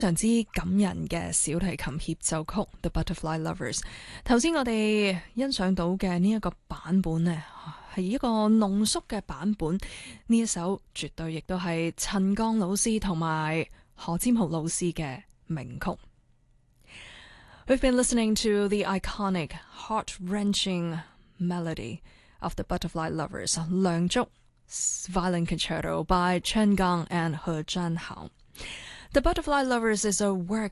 非常之感人嘅小提琴協奏曲《The Butterfly Lovers》。頭先我哋欣賞到嘅呢一個版本呢，係一個濃縮嘅版本。呢一首絕對亦都係陳鋼老師同埋何占豪老師嘅名曲。We've been listening to the iconic, heart-wrenching melody of The Butterfly Lovers, 梁祝 Violin Concerto by Chen Gang and He Zhanhao. The Butterfly Lovers is a work